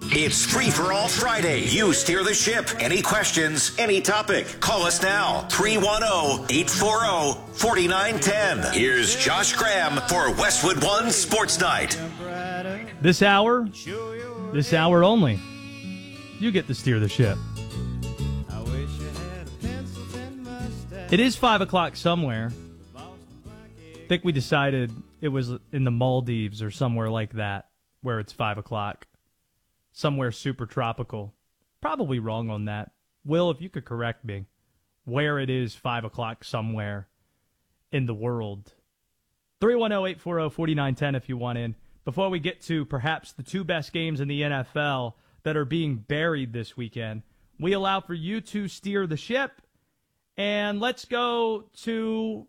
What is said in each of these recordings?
It's Free for All Friday. You steer the ship. Any questions, any topic. Call us now. 310-840-4910. Here's Josh Graham for Westwood One Sports Night. This hour only, you get to steer the ship. It is 5 o'clock somewhere. I think we decided it was in the Maldives or somewhere like that, where it's 5 o'clock. Somewhere super tropical. Probably wrong on that. Will, if you could correct me, where it is 5 o'clock somewhere in the world. 310-840-4910 if you want in. Before we get to perhaps the two best games in the NFL that are being buried this weekend, we allow for you to steer the ship. And let's go to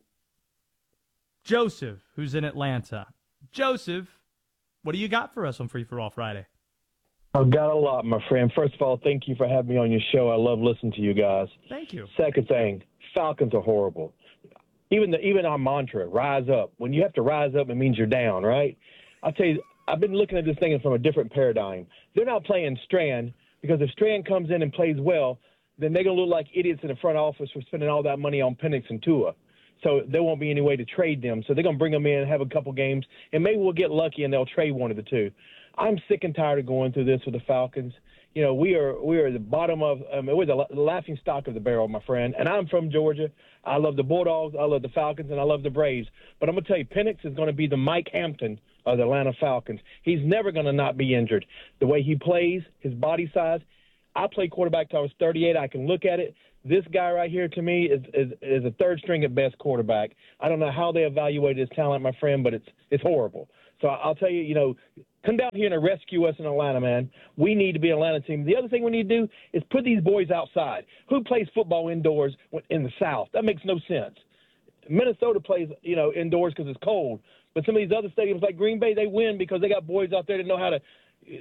Joseph, who's in Atlanta. Joseph, what do you got for us on Free for All Friday? I've got a lot, my friend. First of all, thank you for having me on your show. I love listening to you guys. Thank you. Second thing, Falcons are horrible. Even our mantra, rise up. When you have to rise up, it means you're down, right? I'll tell you, I've been looking at this thing from a different paradigm. They're not playing Strand because if Strand comes in and plays well, then they're going to look like idiots in the front office for spending all that money on Penix and Tua. So there won't be any way to trade them. So they're going to bring them in, have a couple games, and maybe we'll get lucky and they'll trade one of the two. I'm sick and tired of going through this with the Falcons. You know, we are at the bottom of we're the laughing stock of the barrel, my friend. And I'm from Georgia. I love the Bulldogs, I love the Falcons, and I love the Braves. But I'm going to tell you, Penix is going to be the Mike Hampton of the Atlanta Falcons. He's never going to not be injured. The way he plays, his body size. I played quarterback till I was 38. I can look at it. This guy right here, to me, is a third string at best quarterback. I don't know how they evaluate his talent, my friend, but it's horrible. So I'll tell you, come down here and rescue us in Atlanta, man. We need to be an Atlanta team. The other thing we need to do is put these boys outside. Who plays football indoors in the South? That makes no sense. Minnesota plays, indoors because it's cold. But some of these other stadiums like Green Bay, they win because they got boys out there that know how to,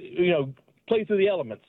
play through the elements.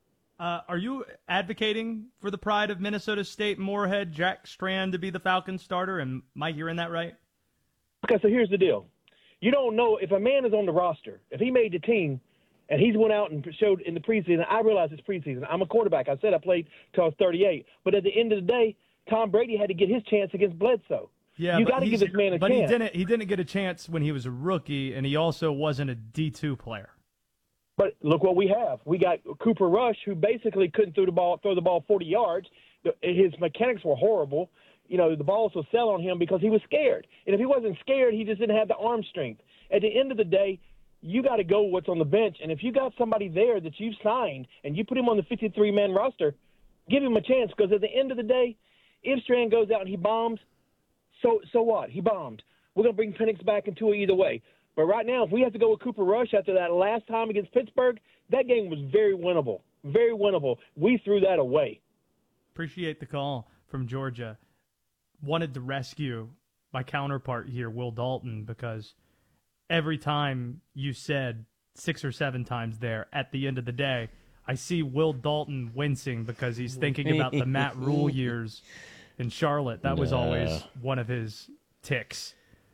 Are you advocating for the pride of Minnesota State Moorhead, Jack Strand, to be the Falcons starter? Am I hearing that right? Okay, so here's the deal. You don't know if a man is on the roster, if he made the team and he's went out and showed in the preseason. I realize it's preseason. I'm a quarterback. I said I played till I was 38. But at the end of the day, Tom Brady had to get his chance against Bledsoe. Yeah, you got to give this man a chance. But he didn't get a chance when he was a rookie, and he also wasn't a D2 player. But look what we have. We got Cooper Rush, who basically couldn't throw the ball 40 yards. His mechanics were horrible. The balls will sell on him because he was scared. And if he wasn't scared, he just didn't have the arm strength. At the end of the day, you got to go with what's on the bench. And if you got somebody there that you've signed and you put him on the 53-man roster, give him a chance. Because at the end of the day, if Strand goes out and he bombs, so what? He bombed. We're going to bring Penix back into it either way. But right now, if we have to go with Cooper Rush after that last time against Pittsburgh, that game was very winnable. Very winnable. We threw that away. Appreciate the call from Georgia. Wanted to rescue my counterpart here, Will Dalton, because every time you said 6 or 7 times there, at the end of the day, I see Will Dalton wincing because he's thinking about the Matt Rule years in Charlotte. That was always one of his tics.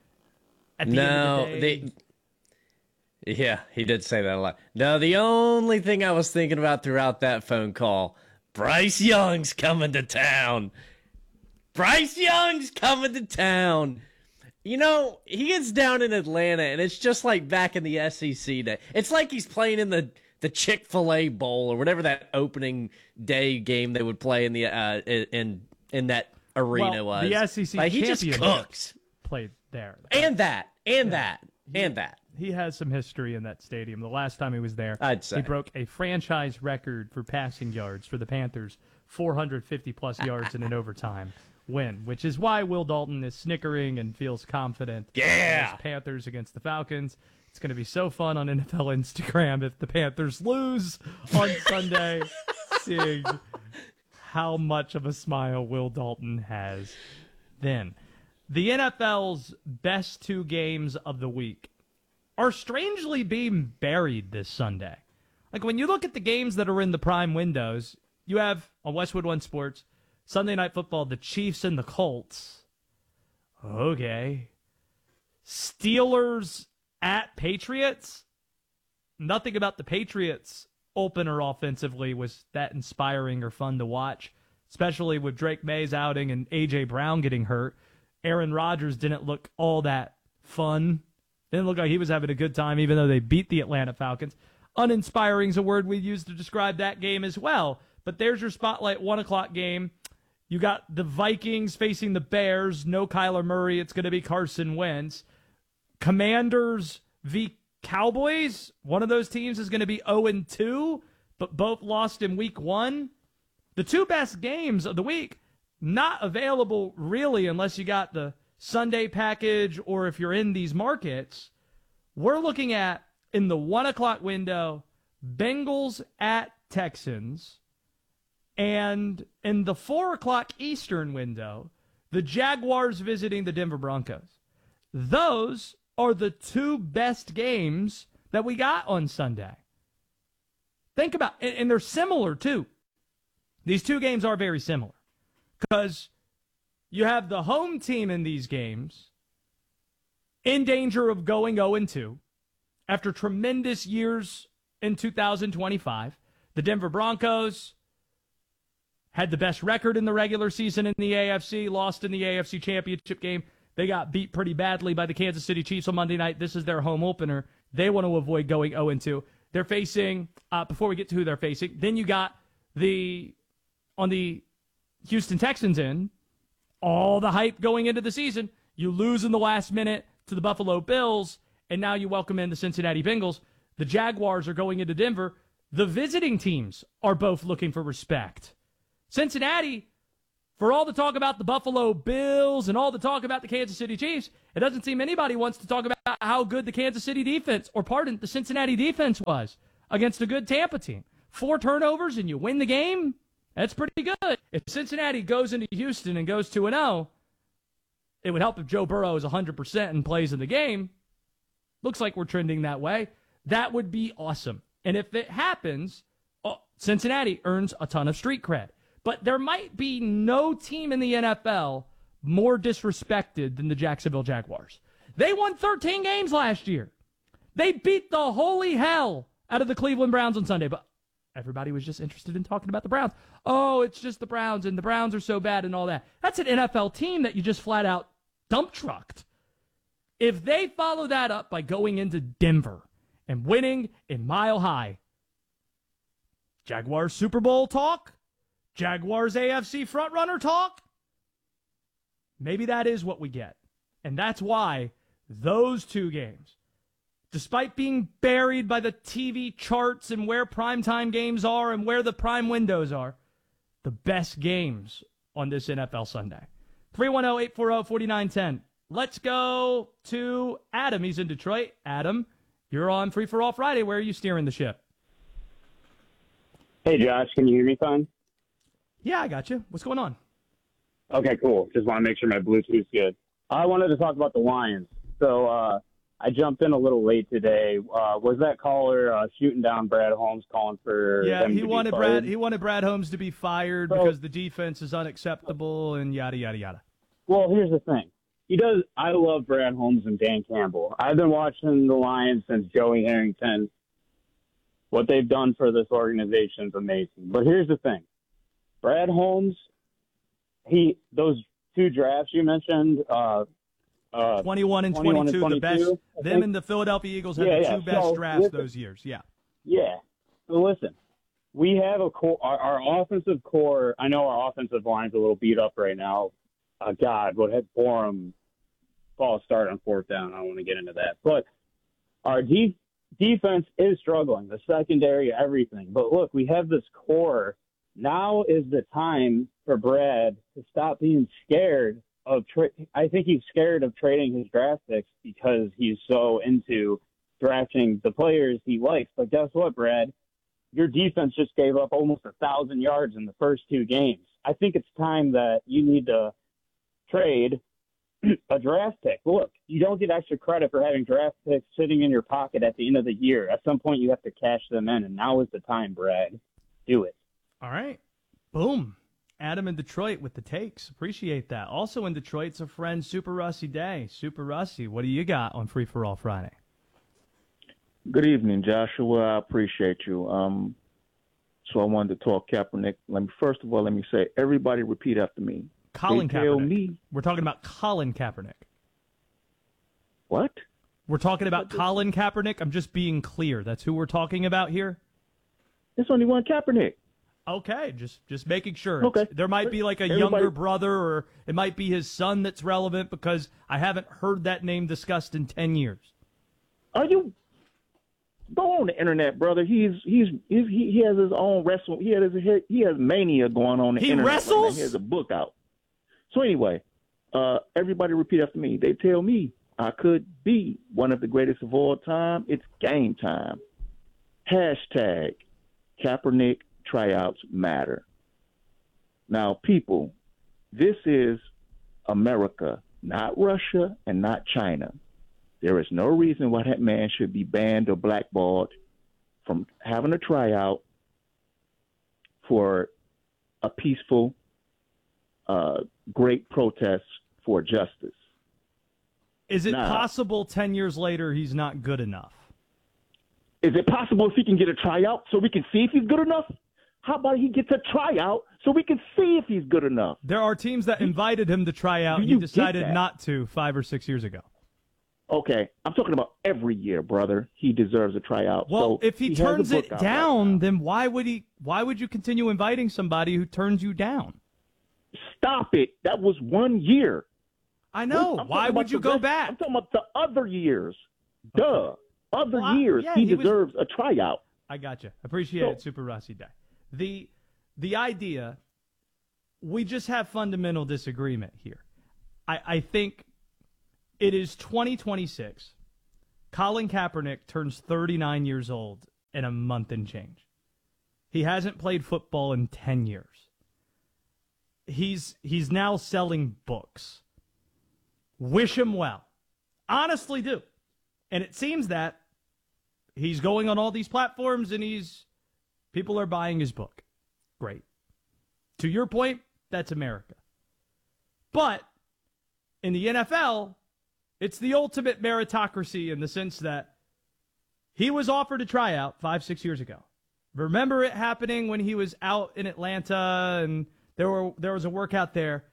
At the end of the day, yeah, he did say that a lot. No, the only thing I was thinking about throughout that phone call, Bryce Young's coming to town. Bryce Young's coming to town. He gets down in Atlanta, and it's just like back in the SEC day. It's like he's playing in the Chick-fil-A Bowl or whatever that opening day game they would play in the in that arena was. The SEC he just cooks. Played there. And that. He has some history in that stadium. The last time he was there, I'd say he broke a franchise record for passing yards for the Panthers, 450-plus yards in an overtime win, which is why Will Dalton is snickering and feels confident. Yeah. Panthers against the Falcons. It's going to be so fun on NFL Instagram if the Panthers lose on Sunday, seeing how much of a smile Will Dalton has then. The NFL's best 2 games of the week are strangely being buried this Sunday. Like, when you look at the games that are in the prime windows, you have, on Westwood One Sports, Sunday Night Football, the Chiefs and the Colts. Okay. Steelers at Patriots. Nothing about the Patriots opener offensively was that inspiring or fun to watch, especially with Drake May's outing and A.J. Brown getting hurt. Aaron Rodgers didn't look all that fun. Didn't look like he was having a good time, even though they beat the Atlanta Falcons. Uninspiring is a word we use to describe that game as well. But there's your spotlight 1 o'clock game. You got the Vikings facing the Bears. No Kyler Murray. It's going to be Carson Wentz. Commanders v. Cowboys. One of those teams is going to be 0-2, but both lost in week 1. The two best games of the week, not available really unless you got the Sunday package or if you're in these markets. We're looking at, in the 1 o'clock window, Bengals at Texans. And in the 4 o'clock Eastern window, the Jaguars visiting the Denver Broncos. Those are the two best games that we got on Sunday. Think about it, and they're similar too. These two games are very similar because you have the home team in these games in danger of going 0-2 after tremendous years in 2025. The Denver Broncos had the best record in the regular season in the AFC, lost in the AFC Championship game. They got beat pretty badly by the Kansas City Chiefs on Monday night. This is their home opener. They want to avoid going 0-2. They're facing, before we get to who they're facing, then you got on the Houston Texans end, all the hype going into the season. You lose in the last minute to the Buffalo Bills, and now you welcome in the Cincinnati Bengals. The Jaguars are going into Denver. The visiting teams are both looking for respect. Cincinnati, for all the talk about the Buffalo Bills and all the talk about the Kansas City Chiefs, it doesn't seem anybody wants to talk about how good the Kansas City defense, the Cincinnati defense was against a good Tampa team. 4 turnovers and you win the game? That's pretty good. If Cincinnati goes into Houston and goes 2-0, it would help if Joe Burrow is 100% and plays in the game. Looks like we're trending that way. That would be awesome. And if it happens, Cincinnati earns a ton of street cred. But there might be no team in the NFL more disrespected than the Jacksonville Jaguars. They won 13 games last year. They beat the holy hell out of the Cleveland Browns on Sunday. But everybody was just interested in talking about the Browns. Oh, it's just the Browns, and the Browns are so bad and all that. That's an NFL team that you just flat out dump trucked. If they follow that up by going into Denver and winning in Mile High, Jaguars Super Bowl talk, Jaguars AFC frontrunner talk, maybe that is what we get. And that's why those two games, despite being buried by the TV charts and where primetime games are and where the prime windows are, the best games on this NFL Sunday. 310-840-4910. Let's go to Adam. He's in Detroit. Adam, you're on Free for All Friday. Where are you steering the ship? Hey, Josh, can you hear me fine? Yeah, I got you. What's going on? Okay, cool. Just want to make sure my Bluetooth's good. I wanted to talk about the Lions. So I jumped in a little late today. Was that caller shooting down Brad Holmes, calling for them he to wanted be fired? He wanted Brad Holmes to be fired because the defense is unacceptable and yada yada yada. Well, here's the thing. I love Brad Holmes and Dan Campbell. I've been watching the Lions since Joey Harrington. What they've done for this organization is amazing. But here's the thing. Brad Holmes, those two drafts you mentioned, 21 and 22, the best. Them and the Philadelphia Eagles had the two best drafts those years. Yeah. Yeah. So listen, we have a core. Our offensive core. I know our offensive line's a little beat up right now. God, what had Borum false start on 4th down. I don't want to get into that, but our defense is struggling. The secondary, everything. But look, we have this core. Now is the time for Brad to stop being scared of I think he's scared of trading his draft picks because he's so into drafting the players he likes. But guess what, Brad? Your defense just gave up almost 1,000 yards in the first 2 games. I think it's time that you need to trade a draft pick. Look, you don't get extra credit for having draft picks sitting in your pocket at the end of the year. At some point, you have to cash them in, and now is the time, Brad. Do it. All right. Boom. Adam in Detroit with the takes. Appreciate that. Also in Detroit, it's a friend, Super Rusty Day. Super Rusty, what do you got on Free for All Friday? Good evening, Joshua. I appreciate you. So I wanted to talk Kaepernick. First of all, let me say, everybody repeat after me. Colin They tell Kaepernick. me- We're talking about Colin Kaepernick. What? We're talking about Colin Kaepernick. I'm just being clear. That's who we're talking about here. There's only one Kaepernick. Okay, just making sure. Okay. There might be like a Everybody- younger brother, or it might be his son that's relevant, because I haven't heard that name discussed in 10 years. Are you? Go on the internet, brother. He has his own wrestling. He has mania going on the He internet. wrestles? Right now. He has a book out. So anyway, everybody repeat after me. They tell me I could be one of the greatest of all time. It's game time. Hashtag Kaepernick tryouts matter. Now, people, this is America, not Russia and not China. There is no reason why that man should be banned or blackballed from having a tryout for a peaceful, great protest for justice. Is it Nah. possible 10 years later he's not good enough? Is it possible if he can get a tryout so we can see if he's good enough? How about he gets a tryout so we can see if he's good enough? There are teams that invited him to try out, Do and he you get decided that? not to 5 or 6 years ago. Okay, I'm talking about every year, brother. He deserves a tryout. Well, So if he has a turns book it out down, right now. then why would you continue inviting somebody who turns you down? Stop it. That was 1 year. I know. I'm Why talking would about you the go rest- back? I'm talking about the other years. Duh. Other Well, years, yeah, he he was- deserves a tryout. I got you. Appreciate So- it, Super Rossi Day. The idea, we just have fundamental disagreement here. I think it is 2026. Colin Kaepernick turns 39 years old in a month and change. He hasn't played football in 10 years. He's now selling books. Wish him well. Honestly do. And it seems that he's going on all these platforms and people are buying his book. Great. To your point, that's America. But in the NFL, it's the ultimate meritocracy in the sense that he was offered a tryout 5-6 years ago. Remember it happening when he was out in Atlanta and there was a workout there.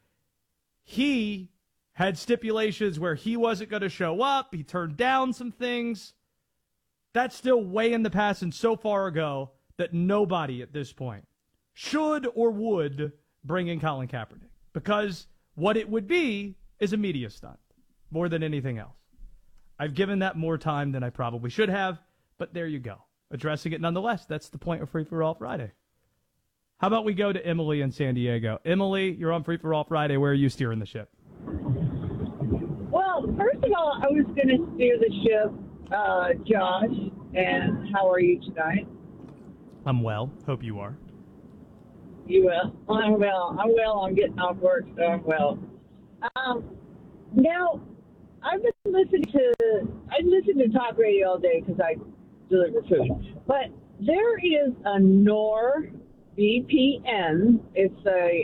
He had stipulations where he wasn't going to show up. He turned down some things. That's still way in the past and so far ago that nobody at this point should or would bring in Colin Kaepernick, because what it would be is a media stunt more than anything else. I've given that more time than I probably should have, but there you go. Addressing it nonetheless. That's the point of Free For All Friday. How about we go to Emily in San Diego? Emily, you're on Free For All Friday. Where are you steering the ship? Well, first of all, I was going to steer the ship, Josh, and how are you tonight? I'm well. Hope you are. You well? I'm well. I'm well. I'm getting off work, so I'm well. Now, I listen to talk radio all day because I deliver food. But there is a NordVPN. It's a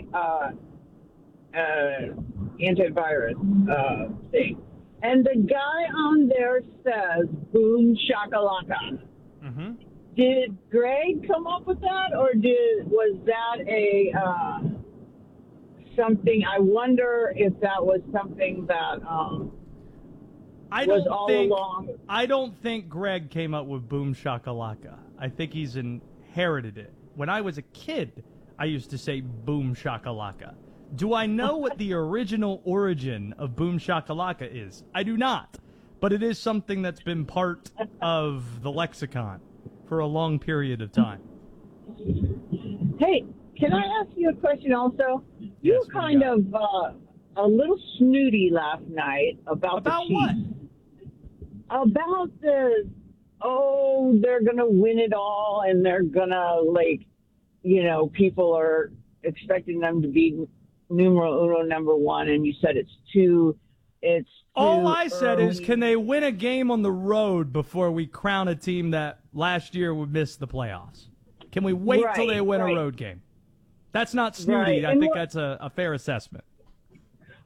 antivirus thing. And the guy on there says, boom shakalaka. Mm-hmm. Did Greg come up with that, or was that a something? I wonder if that was something that was all along. I don't think Greg came up with Boom Shakalaka. I think he's inherited it. When I was a kid, I used to say Boom Shakalaka. Do I know what the original origin of Boom Shakalaka is? I do not. But it is something that's been part of the lexicon for a long period of time. Hey, can I ask you a question also? Yes, You what were do kind you got? of a little snooty last night about the what? Chiefs. About they're going to win it all, and they're going to, people are expecting them to be numero uno, number one, and you said it's too All I said is, early. can they win a game on the road before we crown a team that last year would miss the playoffs? Can we wait till they win a road game? That's not snooty. Right. I And think what- that's a fair assessment.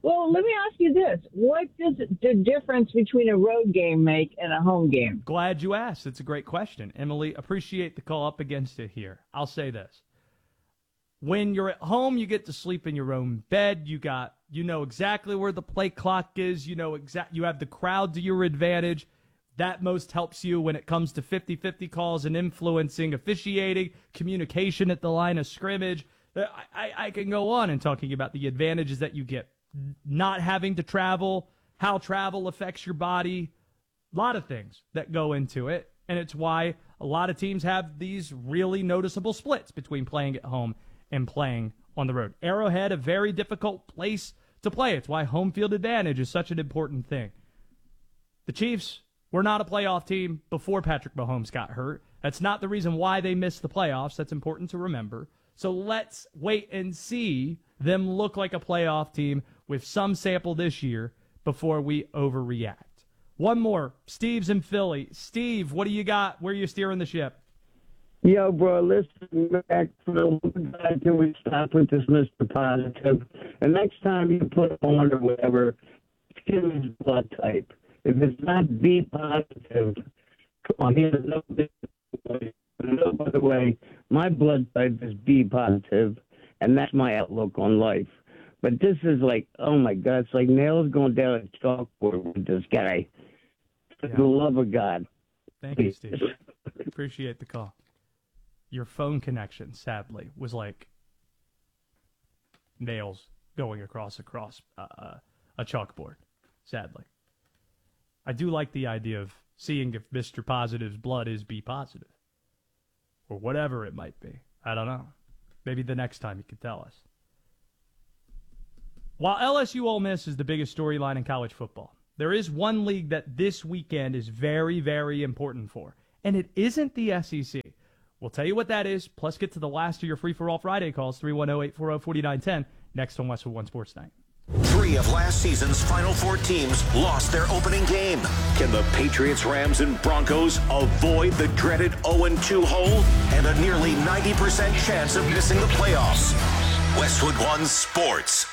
Well, let me ask you this. What does the difference between a road game make and a home game? Glad you asked. It's a great question. Emily, appreciate the call up against it here. I'll say this. When you're at home, you get to sleep in your own bed. You know exactly where the play clock is. You have the crowd to your advantage. That most helps you when it comes to 50-50 calls and influencing, officiating, communication at the line of scrimmage. I can go on and talking about the advantages that you get. Not having to travel, how travel affects your body, a lot of things that go into it. And it's why a lot of teams have these really noticeable splits between playing at home and playing on the road. Arrowhead, a very difficult place to play. It's why home field advantage is such an important thing. The Chiefs were not a playoff team before Patrick Mahomes got hurt. That's not the reason why they missed the playoffs. That's important to remember. So let's wait and see them look like a playoff team with some sample this year before we overreact. One more. Steve's in Philly. Steve, what do you got? Where are you steering the ship? Yo, bro, listen back for until we stop with this Mr. Positive. And next time you put on or whatever, give me his blood type. If it's not B positive, come on, he has no other way. My blood type is B positive, and that's my outlook on life. But this is like, oh my God, it's like nails going down a chalkboard with this guy. For the love of God. Thank you, Steve. Appreciate the call. Your phone connection, sadly, was like nails going across a chalkboard, sadly. I do like the idea of seeing if Mr. Positive's blood is B positive. Or whatever it might be. I don't know. Maybe the next time you can tell us. While LSU Ole Miss is the biggest storyline in college football, there is one league that this weekend is very, very important for. And it isn't the SEC. We'll tell you what that is, plus get to the last of your free-for-all Friday calls, 310-840-4910, next on Westwood One Sports Night. 3 of last season's Final Four teams lost their opening game. Can the Patriots, Rams, and Broncos avoid the dreaded 0-2 hole and a nearly 90% chance of missing the playoffs? Westwood One Sports.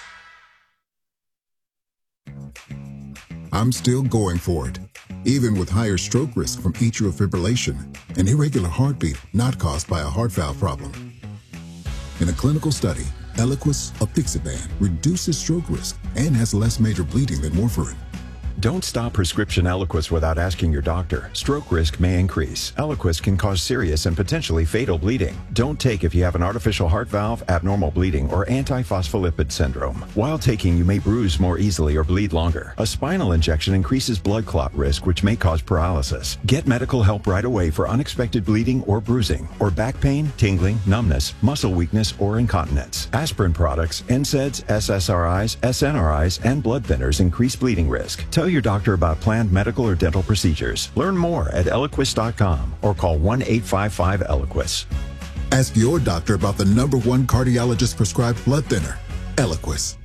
I'm still going for it, even with higher stroke risk from atrial fibrillation, an irregular heartbeat not caused by a heart valve problem. In a clinical study, Eliquis, apixaban, reduces stroke risk and has less major bleeding than warfarin. Don't stop prescription Eliquis without asking your doctor. Stroke risk may increase. Eliquis can cause serious and potentially fatal bleeding. Don't take if you have an artificial heart valve, abnormal bleeding, or antiphospholipid syndrome. While taking, you may bruise more easily or bleed longer. A spinal injection increases blood clot risk, which may cause paralysis. Get medical help right away for unexpected bleeding or bruising, or back pain, tingling, numbness, muscle weakness, or incontinence. Aspirin products, NSAIDs, SSRIs, SNRIs, and blood thinners increase bleeding risk. Tell your doctor about planned medical or dental procedures. Learn more at Eliquis.com or call 1-855-ELIQUIS. Ask your doctor about the #1 cardiologist prescribed blood thinner, Eliquis.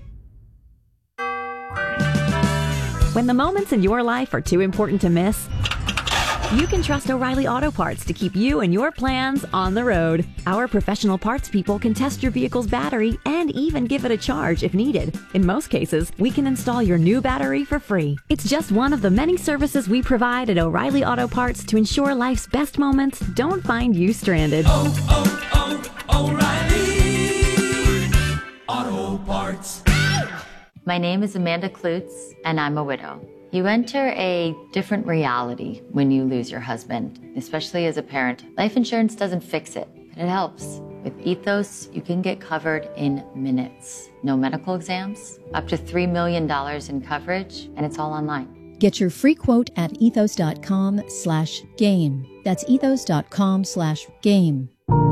When the moments in your life are too important to miss, you can trust O'Reilly Auto Parts to keep you and your plans on the road. Our professional parts people can test your vehicle's battery and even give it a charge if needed. In most cases, we can install your new battery for free. It's just one of the many services we provide at O'Reilly Auto Parts to ensure life's best moments don't find you stranded. O'Reilly Auto Parts. My name is Amanda Klutz, and I'm a widow. You enter a different reality when you lose your husband, especially as a parent. Life insurance doesn't fix it, but it helps. With Ethos, you can get covered in minutes. No medical exams, up to $3 million in coverage, and it's all online. Get your free quote at ethos.com/game. That's ethos.com/game.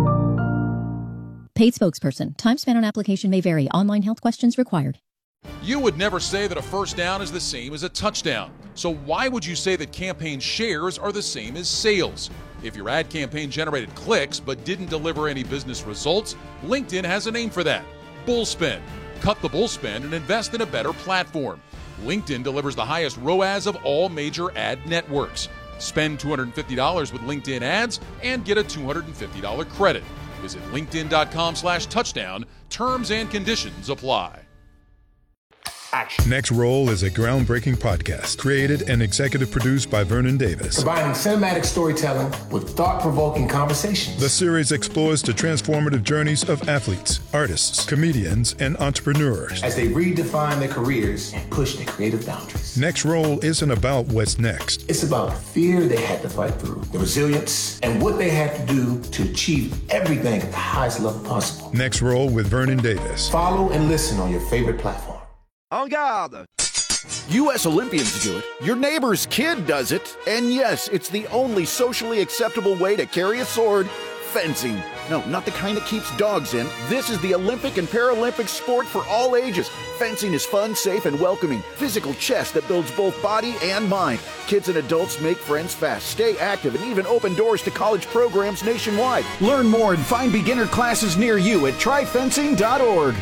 Paid spokesperson. Time spent on application may vary. Online health questions required. You would never say that a first down is the same as a touchdown. So why would you say that campaign shares are the same as sales? If your ad campaign generated clicks but didn't deliver any business results, LinkedIn has a name for that. Bullspend. Cut the bullspend and invest in a better platform. LinkedIn delivers the highest ROAS of all major ad networks. Spend $250 with LinkedIn ads and get a $250 credit. Visit linkedin.com/touchdown. Terms and conditions apply. action. Next Roll is a groundbreaking podcast created and executive produced by Vernon Davis. Combining cinematic storytelling with thought-provoking conversations. The series explores the transformative journeys of athletes, artists, comedians, and entrepreneurs as they redefine their careers and push their creative boundaries. Next Roll isn't about what's next. It's about the fear they had to fight through, the resilience, and what they had to do to achieve everything at the highest level possible. Next Roll with Vernon Davis. Follow and listen on your favorite platform. En garde! U.S. Olympians do it. Your neighbor's kid does it. And yes, it's the only socially acceptable way to carry a sword. Fencing. No, not the kind that keeps dogs in. This is the Olympic and Paralympic sport for all ages. Fencing is fun, safe, and welcoming. Physical chess that builds both body and mind. Kids and adults make friends fast, stay active, and even open doors to college programs nationwide. Learn more and find beginner classes near you at tryfencing.org.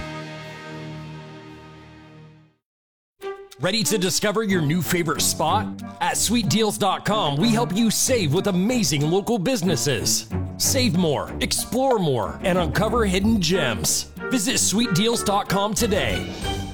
Ready to discover your new favorite spot? At SweetDeals.com, we help you save with amazing local businesses. Save more, explore more, and uncover hidden gems. Visit SweetDeals.com today.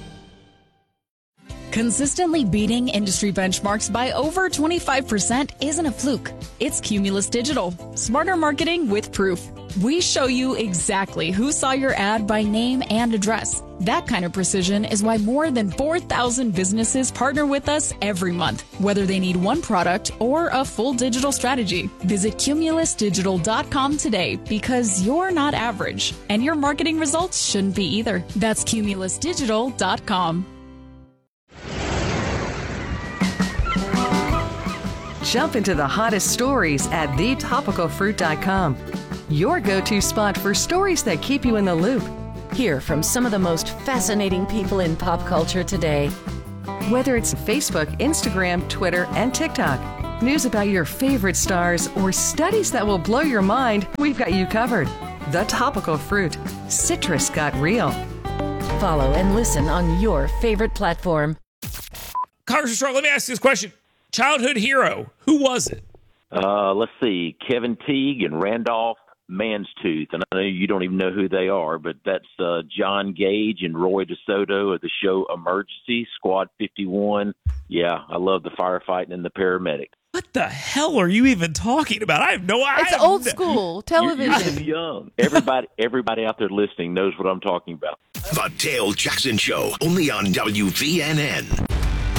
Consistently beating industry benchmarks by over 25% isn't a fluke. It's Cumulus Digital. Smarter marketing with proof. We show you exactly who saw your ad by name and address. That kind of precision is why more than 4,000 businesses partner with us every month, whether they need one product or a full digital strategy. Visit CumulusDigital.com today because you're not average, and your marketing results shouldn't be either. That's CumulusDigital.com. Jump into the hottest stories at thetopicalfruit.com. Your go-to spot for stories that keep you in the loop. Hear from some of the most fascinating people in pop culture today. Whether it's Facebook, Instagram, Twitter, and TikTok, news about your favorite stars, or studies that will blow your mind, we've got you covered. The Topical Fruit. Citrus got real. Follow and listen on your favorite platform. Congressman Strong, let me ask you this question. Childhood hero, who was it? Let's see, Kevin Teague and Randolph Manstooth. And I know you don't even know who they are, but that's John Gage and Roy DeSoto of the show Emergency, Squad 51. Yeah, I love the firefighting and the paramedic. What the hell are you even talking about? I have no idea. It's old school television. You're young. Everybody out there listening knows what I'm talking about. The Dale Jackson Show, only on WVNN.